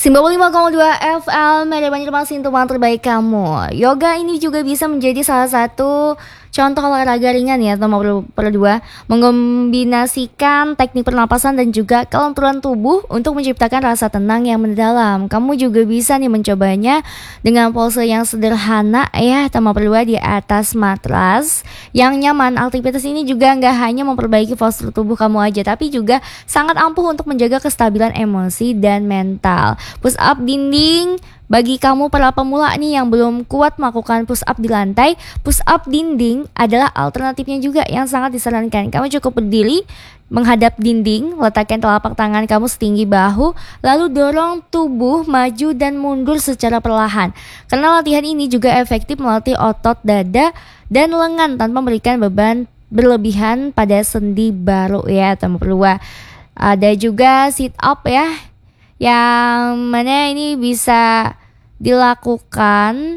95,2 FM, ada banyak masih teman terbaik kamu. Yoga ini juga bisa menjadi salah satu contoh olahraga ringan ya, nomor dua, mengombinasikan teknik pernapasan dan juga kelenturan tubuh untuk menciptakan rasa tenang yang mendalam. Kamu juga bisa nih mencobanya dengan pose yang sederhana ya, nomor dua, di atas matras yang nyaman. Aktivitas ini juga nggak hanya memperbaiki postur tubuh kamu aja, tapi juga sangat ampuh untuk menjaga kestabilan emosi dan mental. Push up dinding, bagi kamu para pemula nih yang belum kuat melakukan push up di lantai, push up dinding adalah alternatifnya juga yang sangat disarankan. Kamu cukup berdiri menghadap dinding, letakkan telapak tangan kamu setinggi bahu, lalu dorong tubuh maju dan mundur secara perlahan. Karena latihan ini juga efektif melatih otot dada dan lengan tanpa memberikan beban berlebihan pada sendi baru ya, teman-teman. Ada juga sit up ya, yang mana ini bisa dilakukan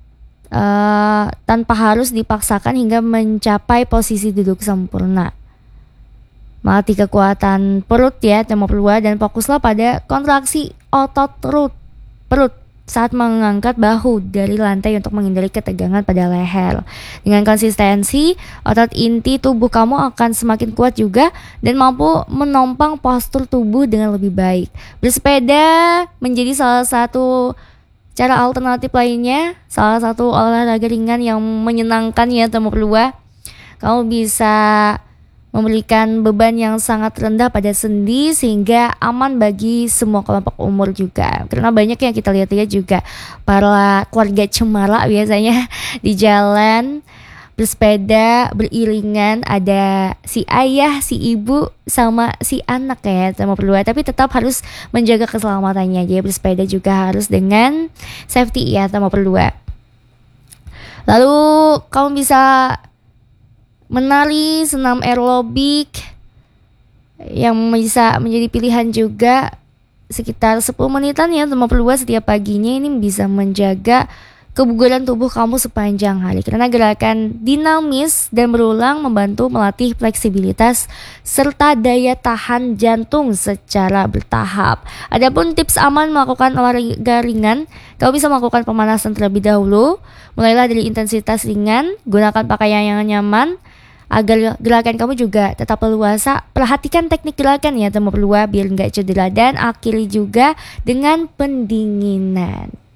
tanpa harus dipaksakan hingga mencapai posisi duduk sempurna. Melatih kekuatan perut ya, teman-teman, dan fokuslah pada kontraksi otot perut saat mengangkat bahu dari lantai untuk menghindari ketegangan pada leher. Dengan konsistensi, otot inti tubuh kamu akan semakin kuat juga dan mampu menopang postur tubuh dengan lebih baik. Bersepeda menjadi salah satu cara alternatif lainnya, salah satu olahraga ringan yang menyenangkan ya, teman-teman. Kamu bisa memberikan beban yang sangat rendah pada sendi sehingga aman bagi semua kelompok umur juga. Karena banyak yang kita lihat-lihat juga para keluarga cemara biasanya di jalan bersepeda beriringan, ada si ayah, si ibu sama si anak ya, sama berdua, tapi tetap harus menjaga keselamatannya. Jadi bersepeda juga harus dengan safety ya, sama berdua. Lalu kamu bisa menari, senam aerobik yang bisa menjadi pilihan juga, sekitar 10 menitan ya, teman-teman, setiap paginya. Ini bisa menjaga kebugaran tubuh kamu sepanjang hari karena gerakan dinamis dan berulang membantu melatih fleksibilitas serta daya tahan jantung secara bertahap. Adapun tips aman melakukan olahraga ringan, kamu bisa melakukan pemanasan terlebih dahulu. Mulailah dari intensitas ringan, gunakan pakaian yang nyaman agar gerakan kamu juga tetap leluasa. Perhatikan teknik gerakan ya, teman-teman, biar nggak cedera, dan akhiri juga dengan pendinginan.